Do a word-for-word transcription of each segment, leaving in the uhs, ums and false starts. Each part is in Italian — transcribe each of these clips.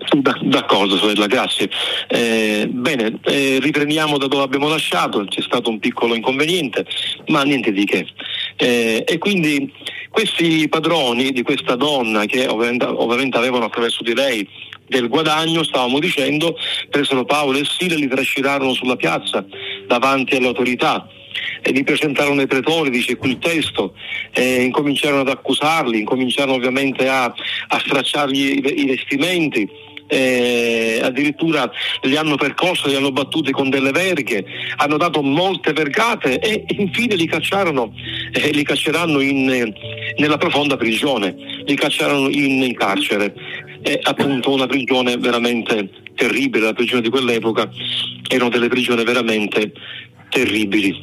Da, d'accordo, sorella, grazie. Eh, bene, eh, riprendiamo da dove abbiamo lasciato. C'è stato un piccolo inconveniente, ma niente di che. Eh, e quindi questi padroni di questa donna, che ovviamente, ovviamente avevano attraverso di lei del guadagno, stavamo dicendo, presero Paolo e Sila e li trascinarono sulla piazza davanti alle autorità e li presentarono ai pretori, dice qui il testo, e incominciarono ad accusarli, incominciarono ovviamente a, a stracciargli i, i vestimenti. Eh, addirittura li hanno percorsi, li hanno battuti con delle verghe, hanno dato molte vergate e infine li cacciarono, eh, li cacceranno in, eh, nella profonda prigione, li cacciarono in, in carcere. È appunto una prigione veramente terribile. La prigione di quell'epoca erano delle prigioni veramente terribili.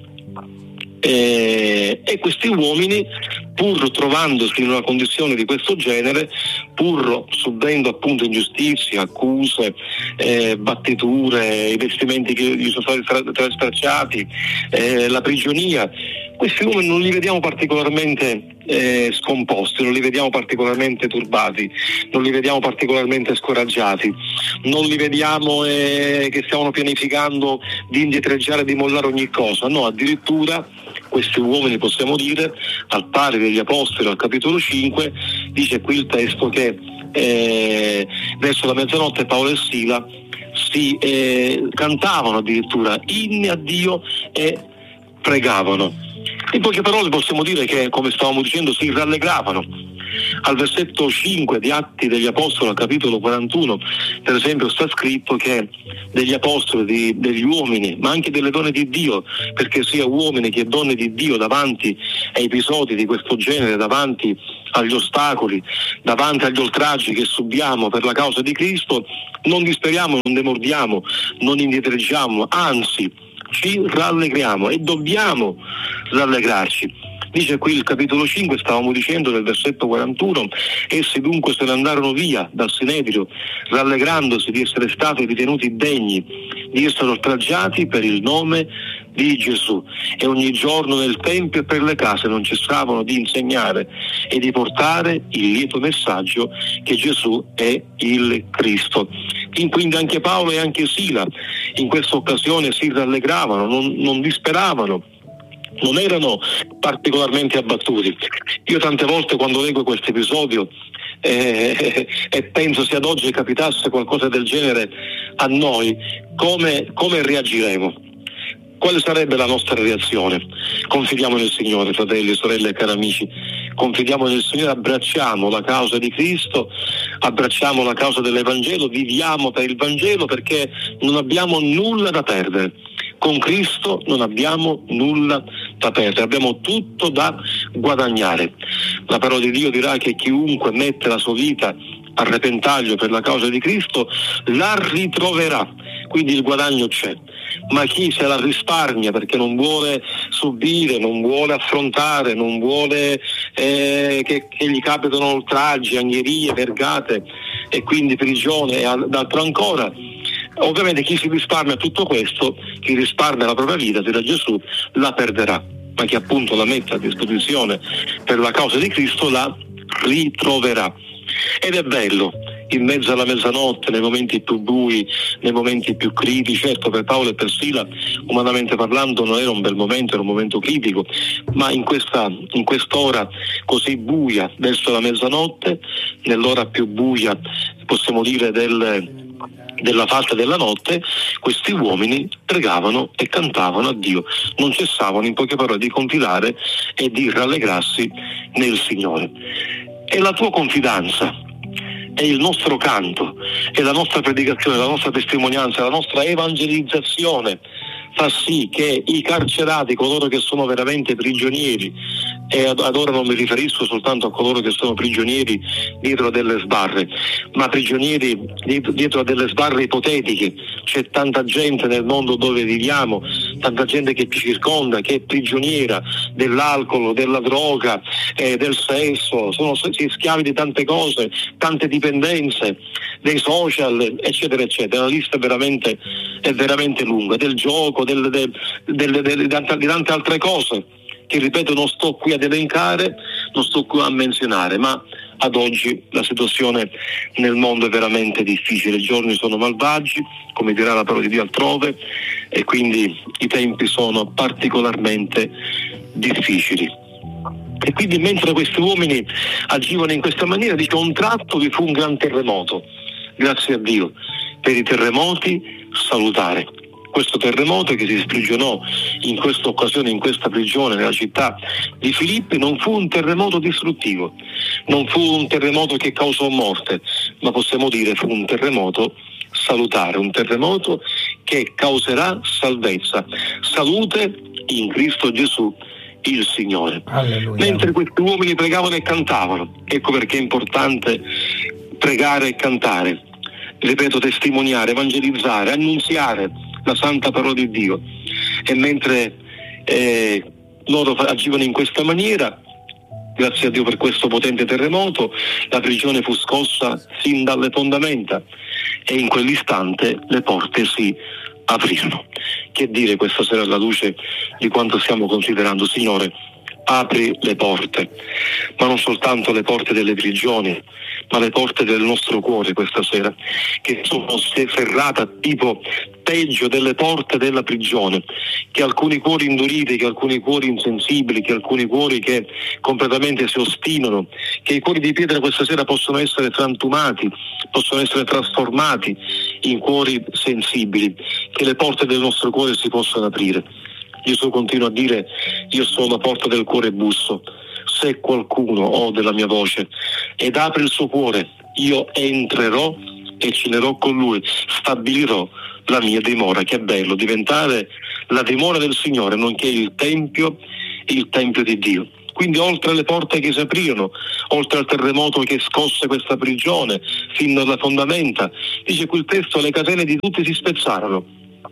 E, e questi uomini, pur trovandosi in una condizione di questo genere, pur subendo appunto ingiustizie, accuse, eh, battiture, i vestimenti che gli sono stati tra- tra- stracciati, eh, la prigionia, questi uomini non li vediamo particolarmente eh, scomposti, non li vediamo particolarmente turbati, non li vediamo particolarmente scoraggiati, non li vediamo eh, che stiano pianificando di indietreggiare, di mollare ogni cosa. No, addirittura questi uomini, possiamo dire, al pari degli apostoli al capitolo cinque, dice qui il testo che eh, verso la mezzanotte Paolo e Sila si eh, cantavano addirittura inni a Dio e pregavano. In poche parole possiamo dire che, come stavamo dicendo, si rallegravano. Al versetto cinque di Atti degli Apostoli, al capitolo quarantuno, per esempio, sta scritto che degli apostoli, di, degli uomini, ma anche delle donne di Dio, perché sia uomini che donne di Dio, davanti a episodi di questo genere, davanti agli ostacoli, davanti agli oltraggi che subiamo per la causa di Cristo, non disperiamo, non demordiamo, non indietreggiamo, anzi ci rallegriamo e dobbiamo rallegrarci. Dice qui il capitolo cinque, stavamo dicendo nel versetto quarantuno, essi dunque se ne andarono via dal Sinedrio, rallegrandosi di essere stati ritenuti degni di essere oltraggiati per il nome di Gesù, e ogni giorno nel Tempio e per le case non cessavano di insegnare e di portare il lieto messaggio che Gesù è il Cristo. Quindi anche Paolo e anche Sila in questa occasione si rallegravano, non, non disperavano, non erano particolarmente abbattuti. Io tante volte quando leggo questo episodio eh, e penso se ad oggi capitasse qualcosa del genere a noi, come, come reagiremo? Quale sarebbe la nostra reazione? Confidiamo nel Signore, fratelli, sorelle e cari amici, confidiamo nel Signore, abbracciamo la causa di Cristo, abbracciamo la causa dell'Evangelo, viviamo per il Vangelo, perché non abbiamo nulla da perdere. Con Cristo non abbiamo nulla da perdere, abbiamo tutto da guadagnare. La parola di Dio dirà che chiunque mette la sua vita a repentaglio per la causa di Cristo la ritroverà, quindi il guadagno c'è. Ma chi se la risparmia perché non vuole subire, non vuole affrontare, non vuole eh, che, che gli capitano oltraggi, angherie, vergate e quindi prigione e altro ancora, ovviamente chi si risparmia tutto questo, chi risparmia la propria vita, dirà Gesù, la perderà, ma chi appunto la mette a disposizione per la causa di Cristo la ritroverà. Ed è bello, in mezzo alla mezzanotte, nei momenti più bui, nei momenti più critici. Certo, per Paolo e per Sila, umanamente parlando, non era un bel momento, era un momento critico, ma in questa in quest'ora così buia, verso la mezzanotte, nell'ora più buia, possiamo dire, del della falsa della notte, questi uomini pregavano e cantavano a Dio, non cessavano in poche parole di confidare e di rallegrarsi nel Signore. E la tua confidenza, è il nostro canto, è la nostra predicazione, la nostra testimonianza, la nostra evangelizzazione fa sì che i carcerati, coloro che sono veramente prigionieri, e ad, ad ora non mi riferisco soltanto a coloro che sono prigionieri dietro a delle sbarre, ma prigionieri dietro, dietro a delle sbarre ipotetiche. C'è tanta gente nel mondo dove viviamo, tanta gente che ci circonda, che è prigioniera dell'alcol, della droga, eh, del sesso, sono schiavi di tante cose, tante dipendenze, dei social, eccetera, eccetera. La lista è veramente, è veramente lunga, del gioco, del, del, del, del, di tante altre cose che, ripeto, non sto qui ad elencare, non sto qui a menzionare, ma ad oggi la situazione nel mondo è veramente difficile, i giorni sono malvagi, come dirà la parola di Dio altrove, e quindi i tempi sono particolarmente difficili. E quindi mentre questi uomini agivano in questa maniera, dice, a un tratto vi fu un gran terremoto. Grazie a Dio per i terremoti salutare. Questo terremoto che si sprigionò in questa occasione, in questa prigione nella città di Filippi, non fu un terremoto distruttivo, non fu un terremoto che causò morte, ma possiamo dire fu un terremoto salutare, un terremoto che causerà salvezza, salute in Cristo Gesù il Signore. Alleluia. Mentre questi uomini pregavano e cantavano, ecco perché è importante pregare e cantare, ripeto, testimoniare, evangelizzare, annunziare la santa parola di Dio. E mentre eh, loro agivano in questa maniera, grazie a Dio per questo potente terremoto, la prigione fu scossa sin dalle fondamenta e in quell'istante le porte si aprirono. Che dire questa sera alla luce di quanto stiamo considerando? Signore, apri le porte, ma non soltanto le porte delle prigioni, ma le porte del nostro cuore questa sera, che sono serrate tipo peggio delle porte della prigione, che alcuni cuori induriti, che alcuni cuori insensibili, che alcuni cuori che completamente si ostinano, che i cuori di pietra questa sera possono essere frantumati, possono essere trasformati in cuori sensibili, che le porte del nostro cuore si possano aprire. Gesù continua a dire: io sono la porta del cuore e busso, se qualcuno ode la mia voce ed apre il suo cuore, io entrerò e cenerò con lui, stabilirò la mia dimora. Che bello diventare la dimora del Signore, nonché il tempio, il tempio di Dio. Quindi oltre alle porte che si aprirono, oltre al terremoto che scosse questa prigione fino alle fondamenta, dice quel testo, le catene di tutti si spezzarono.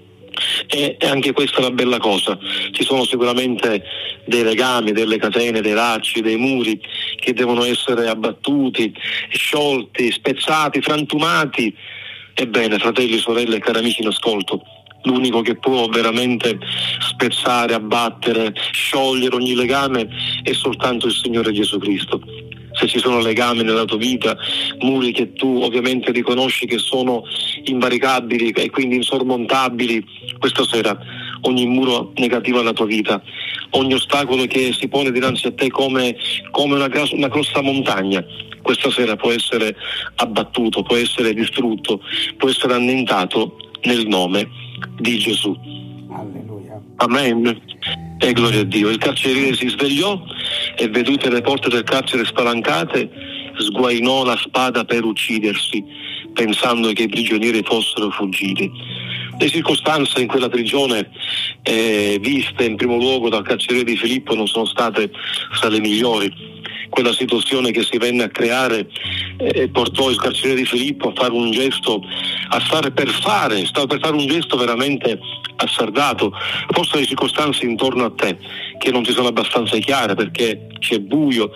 E anche questa è una bella cosa. Ci sono sicuramente dei legami, delle catene, dei lacci, dei muri che devono essere abbattuti, sciolti, spezzati, frantumati. Ebbene, fratelli, sorelle e cari amici in ascolto, l'unico che può veramente spezzare, abbattere, sciogliere ogni legame è soltanto il Signore Gesù Cristo. Se ci sono legami nella tua vita, muri che tu ovviamente riconosci che sono invaricabili e quindi insormontabili, questa sera ogni muro negativo alla tua vita, ogni ostacolo che si pone dinanzi a te come, come una, una grossa montagna, questa sera può essere abbattuto, può essere distrutto, può essere annientato nel nome di Gesù. Alleluia. Amen. E gloria a Dio. Il carceriere si svegliò e, vedute le porte del carcere spalancate, sguainò la spada per uccidersi, pensando che i prigionieri fossero fuggiti. Le circostanze in quella prigione eh, viste in primo luogo dal carceriere di Filippo non sono state fra le migliori. Quella situazione che si venne a creare eh, portò il carceriere di Filippo a fare un gesto, a fare per fare, stava per fare un gesto veramente azzardato. Forse le circostanze intorno a te che non ti sono abbastanza chiare perché c'è buio.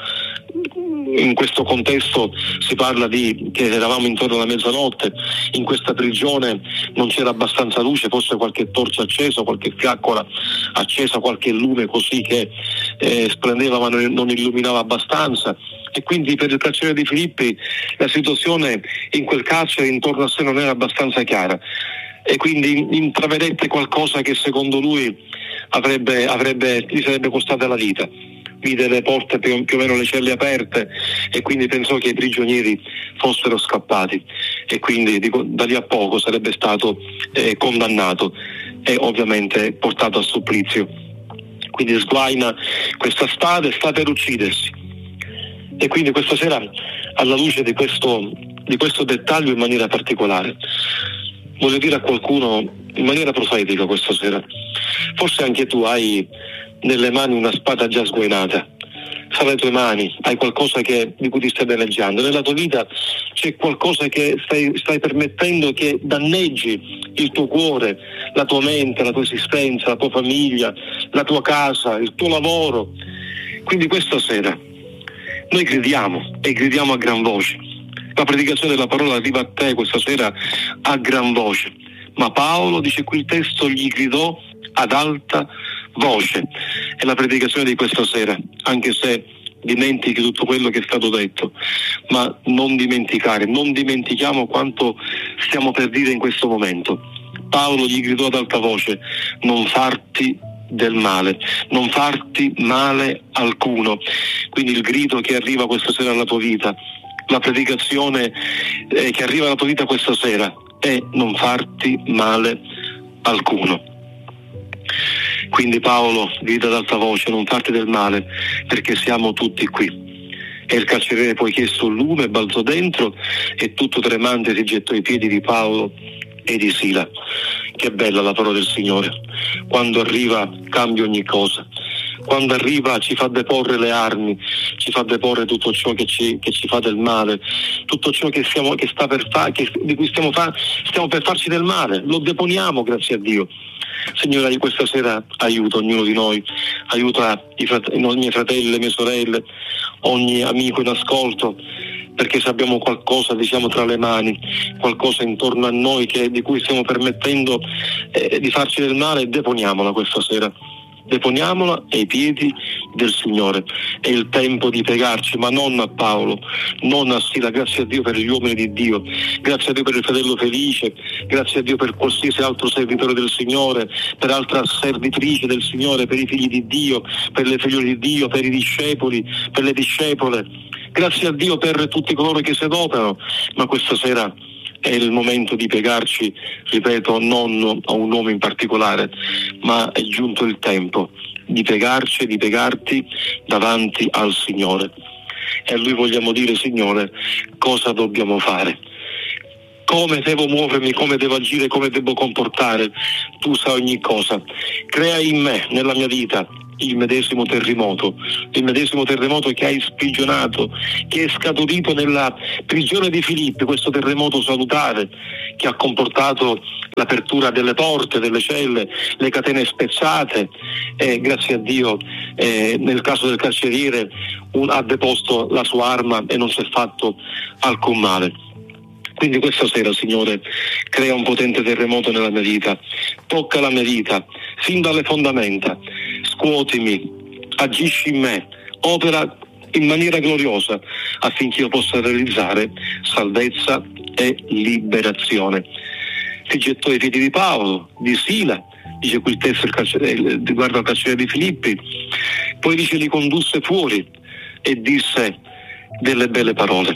In questo contesto si parla di che eravamo intorno alla mezzanotte, in questa prigione non c'era abbastanza luce, forse qualche torcia accesa, qualche fiaccola accesa, qualche lume così che eh, splendeva ma non illuminava abbastanza, e quindi per il carceriere di Filippi la situazione in quel carcere intorno a sé non era abbastanza chiara e quindi intravedette qualcosa che secondo lui avrebbe, avrebbe gli sarebbe costata la vita. Vide le porte più, più o meno le celle aperte e quindi pensò che i prigionieri fossero scappati e quindi dico, da lì a poco sarebbe stato eh, condannato e ovviamente portato a supplizio. Quindi sguaina questa spada e sta per uccidersi. E quindi questa sera, alla luce di questo, di questo dettaglio in maniera particolare, voglio dire a qualcuno in maniera profetica questa sera, forse anche tu hai nelle mani una spada già sguainata, fra le tue mani hai qualcosa che, di cui ti stai danneggiando, nella tua vita c'è qualcosa che stai, stai permettendo che danneggi il tuo cuore, la tua mente, la tua esistenza, la tua famiglia, la tua casa, il tuo lavoro. Quindi questa sera noi gridiamo e gridiamo a gran voce. La predicazione della parola arriva a te questa sera a gran voce, ma Paolo, dice qui il testo, gli gridò ad alta voce. È la predicazione di questa sera, anche se dimentichi tutto quello che è stato detto, ma non dimenticare, non dimentichiamo quanto stiamo per dire in questo momento. Paolo gli gridò ad alta voce: non farti del male, non farti male alcuno. Quindi il grido che arriva questa sera alla tua vita, la predicazione eh, che arriva alla tua vita questa sera è: non farti male alcuno. Quindi Paolo grida ad alta voce: non farti del male, perché siamo tutti qui. E il carceriere poi chiese un lume, balzò dentro e tutto tremante si gettò ai piedi di Paolo e di Sila. Che bella la parola del Signore. Quando arriva cambia ogni cosa. Quando arriva ci fa deporre le armi, ci fa deporre tutto ciò che ci, che ci fa del male, tutto ciò che, stiamo, che sta per fa, che, di cui stiamo, fa, stiamo per farci del male, lo deponiamo, grazie a Dio. Signore, questa sera aiuta ognuno di noi, aiuta i, frate- i miei fratelli, le mie sorelle, ogni amico in ascolto, perché se abbiamo qualcosa, diciamo, tra le mani, qualcosa intorno a noi che, di cui stiamo permettendo eh, di farci del male, deponiamola questa sera. Deponiamola ai piedi del Signore. È il tempo di piegarci, ma non a Paolo, non a Sila. Grazie a Dio per gli uomini di Dio, grazie a Dio per il fratello Felice, grazie a Dio per qualsiasi altro servitore del Signore, per altra servitrice del Signore, per i figli di Dio, per le figliole di Dio, per i discepoli, per le discepole. Grazie a Dio per tutti coloro che si adoperano, ma questa sera è il momento di piegarci, ripeto, non a un uomo in particolare, ma è giunto il tempo di piegarci e di piegarti davanti al Signore. E a Lui vogliamo dire: Signore, cosa dobbiamo fare? Come devo muovermi, come devo agire, come devo comportare? Tu sai ogni cosa. Crea in me, nella mia vita, il medesimo terremoto, il medesimo terremoto che hai sprigionato, che è scaturito nella prigione di Filippi, questo terremoto salutare che ha comportato l'apertura delle porte, delle celle, le catene spezzate, e grazie a Dio eh, nel caso del carceriere un, ha deposto la sua arma e non si è fatto alcun male. Quindi questa sera, Signore, crea un potente terremoto nella mia vita, tocca la mia vita fin dalle fondamenta, scuotimi, agisci in me, opera in maniera gloriosa affinché io possa realizzare salvezza e liberazione. Ti gettò ai piedi di Paolo, di Sila, dice qui il testo riguardo al carceriere di Filippi, poi dice li condusse fuori e disse delle belle parole: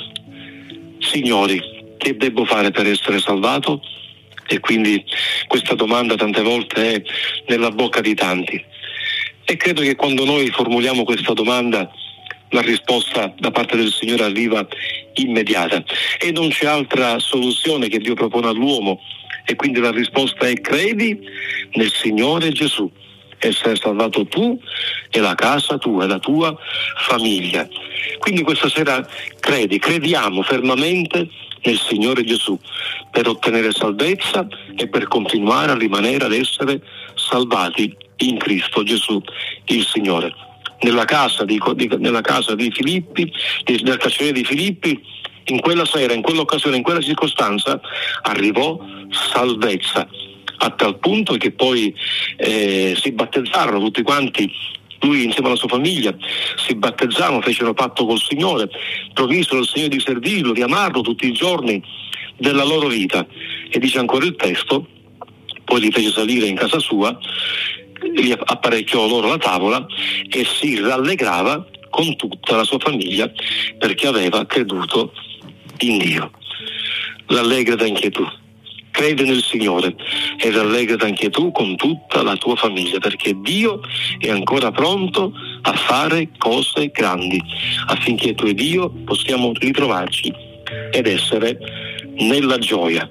Signori, che devo fare per essere salvato? E quindi questa domanda tante volte è nella bocca di tanti, e credo che quando noi formuliamo questa domanda la risposta da parte del Signore arriva immediata e non c'è altra soluzione che Dio propone all'uomo, e quindi la risposta è: credi nel Signore Gesù e sei salvato tu e la casa tua e la tua famiglia. Quindi questa sera credi, crediamo fermamente nel Signore Gesù per ottenere salvezza e per continuare a rimanere ad essere salvati in Cristo Gesù il Signore. Nella casa di, di, nella casa di Filippi, di, del carceriere di Filippi, in quella sera, in quell'occasione, in quella circostanza arrivò salvezza, a tal punto che poi eh, si battezzarono tutti quanti. Lui insieme alla sua famiglia si battezzarono, fecero patto col Signore, promisero al Signore di servirlo, di amarlo tutti i giorni della loro vita. E dice ancora il testo: poi li fece salire in casa sua, gli apparecchiò loro la tavola e si rallegrava con tutta la sua famiglia perché aveva creduto in Dio. Rallegrati anche tu. Crede nel Signore e rallegrati anche tu con tutta la tua famiglia, perché Dio è ancora pronto a fare cose grandi affinché tu ed io possiamo ritrovarci ed essere nella gioia.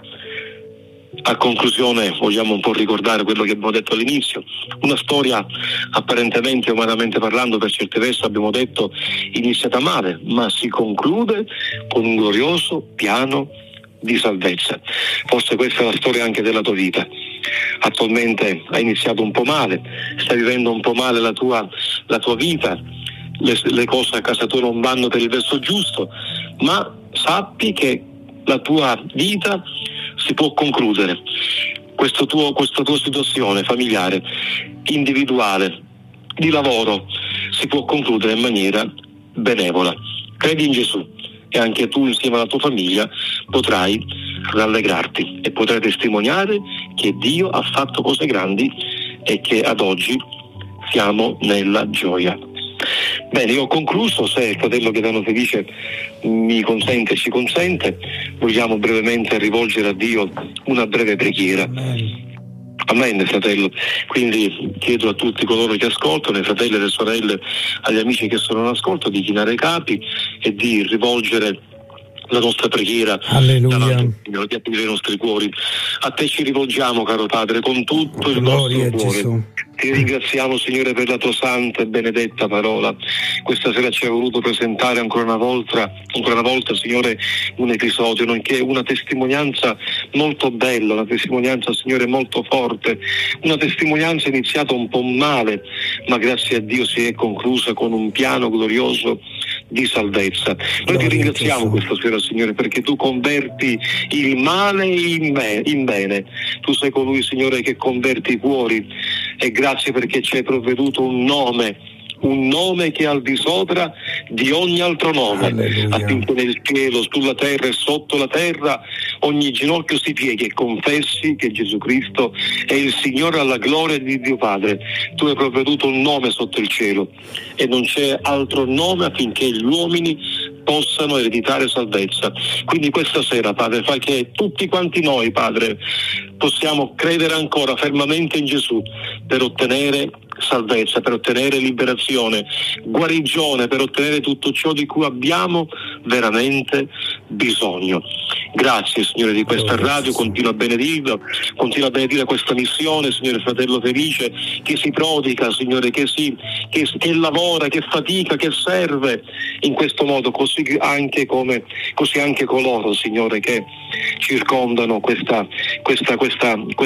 A conclusione vogliamo un po' ricordare quello che abbiamo detto all'inizio, una storia apparentemente, umanamente parlando, per certi versi abbiamo detto iniziata male, ma si conclude con un glorioso piano di salvezza. Forse questa è la storia anche della tua vita. Attualmente hai iniziato un po' male, stai vivendo un po' male la tua, la tua vita, le, le cose a casa tua non vanno per il verso giusto, ma sappi che la tua vita si può concludere. Questo tuo, questa tua situazione familiare, individuale, di lavoro, si può concludere in maniera benevola. Credi in Gesù e anche tu insieme alla tua famiglia potrai rallegrarti e potrai testimoniare che Dio ha fatto cose grandi e che ad oggi siamo nella gioia. Bene, io ho concluso. Se il fratello Gaetano Felice mi consente, ci consente, vogliamo brevemente rivolgere a Dio una breve preghiera. Amen. Amen, fratello. Quindi chiedo a tutti coloro che ascoltano, ai fratelli e alle sorelle, agli amici che sono in ascolto, di chinare i capi e di rivolgere la nostra preghiera Alleluia. di aprire i nostri cuori. A te ci rivolgiamo, caro Padre, con tutto il Gloria nostro cuore. Gesù. Ti ringraziamo, Signore, per la tua santa e benedetta parola. Questa sera ci hai voluto presentare ancora una volta, ancora una volta, Signore, un episodio, nonché una testimonianza molto bella, una testimonianza, Signore, molto forte, una testimonianza iniziata un po' male, ma grazie a Dio si è conclusa con un piano glorioso di salvezza. Noi ti ringraziamo questa sera, Signore, perché tu converti il male in, me, in bene. Tu sei colui, Signore, che converti i cuori, e grazie perché ci hai provveduto un nome, un nome che è al di sopra di ogni altro nome. Alleluia. Affinché nel cielo, sulla terra e sotto la terra ogni ginocchio si pieghi e confessi che Gesù Cristo è il Signore alla gloria di Dio Padre. Tu hai provveduto un nome sotto il cielo e non c'è altro nome affinché gli uomini possano ereditare salvezza. Quindi questa sera, Padre, fai che tutti quanti noi, Padre, possiamo credere ancora fermamente in Gesù per ottenere salvezza, per ottenere liberazione, guarigione, per ottenere tutto ciò di cui abbiamo veramente bisogno. Grazie, Signore, di questa radio, continua a benedirla, continua a benedire questa missione, Signore, fratello Felice, che si prodiga, Signore, che si che, che lavora, che fatica, che serve in questo modo, così anche come così anche coloro, Signore, che circondano questa questa questa